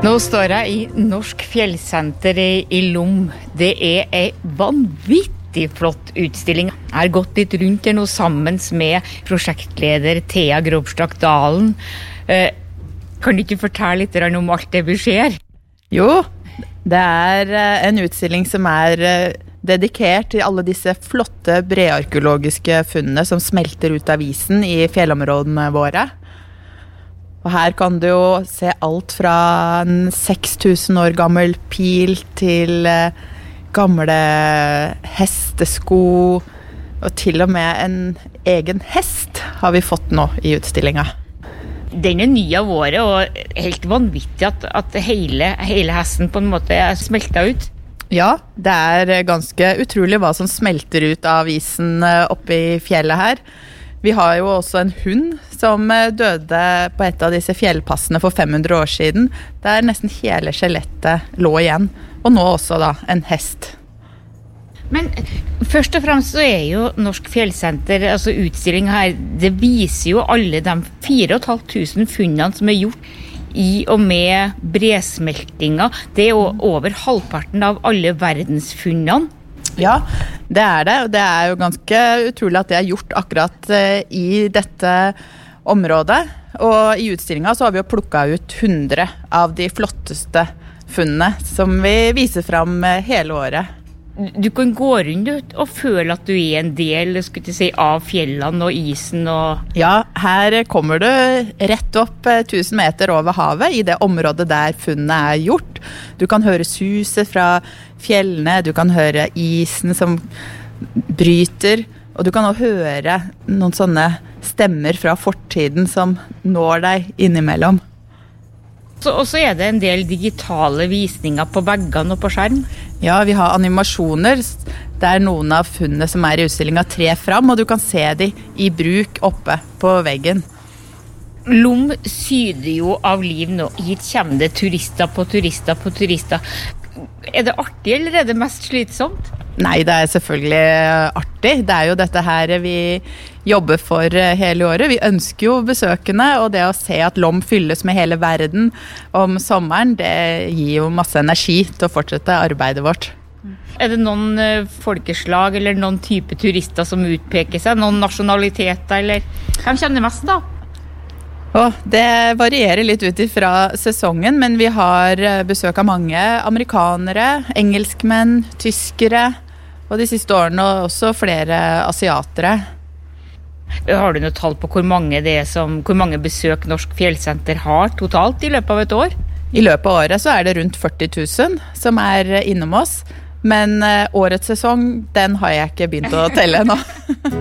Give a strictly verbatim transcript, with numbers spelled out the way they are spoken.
Nå står jeg i Norsk Fjellsenter i, i Lom. Det er en vanvittig flott utstilling. Jeg har gått litt rundt her nå sammen med prosjektleder Thea Grobstak Dalen. Eh, kan du ikke fortelle litt om alt det vi ser? Jo, det er en utstilling som er dedikert til alle disse flotte brearkeologiske funnene som smelter ut av isen i fjellområdene våre. Og her kan du jo se alt fra en seks tusen år gammel pil til gamle hestesko, og til og med en egen hest har vi fått nå i utstillingen. Den er ny av året, og helt vanvittig at, at hele, hele hesten på en måte er smeltet ut. Ja, det er ganske utrolig hva som smelter ut av isen oppe i fjellet her. Vi har jo også en hund som døde på et av disse fjellpassene for fem hundre år siden, der nesten hele skjelettet lå igjen, og nå også da en hest. Men først og fremst så er jo Norsk Fjellsenter, altså utstillingen her, det viser jo alle de fire og et halvt tusen funnene som er gjort i og med bresmeltinga. Det er jo over halvparten av alle verdensfunnene. Ja, det er det, og det er jo ganske utrolig at det er gjort akkurat i dette området. Og i utstillingen så har vi jo plukket ut hundre av de flotteste funnene som vi viser frem hele året. Du kan gå rundt og føle at du er en del, skulle jeg si, av fjellene og isen og... Ja, her kommer du rett opp tusen meter over havet i det området der funnet er gjort. Du kan høre suset fra fjellene, du kan høre isen som bryter, og du kan også høre noen sånne stemmer fra fortiden som når deg innimellom. Så, og så er det en del digitale visninger på veggene og på skjerm. Ja, vi har animasjoner der noen av funnene som er i utstillingen trer fram, og du kan se de i bruk oppe på veggen. Lom syder jo av liv nå. Hit kommer det turister på turister på turister. Er det artig, eller er det mest slitsomt? Nei, det er selvfølgelig artig. Det er jo dette her vi jobber for hele året. Vi ønsker jo besøkende, og det å se at Lom fylles med hele verden om sommeren, det gir jo masse energi til å fortsette arbeidet vårt. Er det noen folkeslag eller noen type turister som utpeker seg? Noen nasjonaliteter, eller hvem kjenner mest da? Oh, det varierer litt ut fra sesongen, men vi har besøk av mange amerikanere, engelskmenn, tyskere, og de siste årene også flere asiatere. Har du noe tall på hvor mange, det er som, hvor mange besøk Norsk Fjellsenter har totalt i løpet av et år? I løpet av året så er det rundt førti tusen som er innom oss, men årets sesong, den har jeg ikke begynt å telle ennå.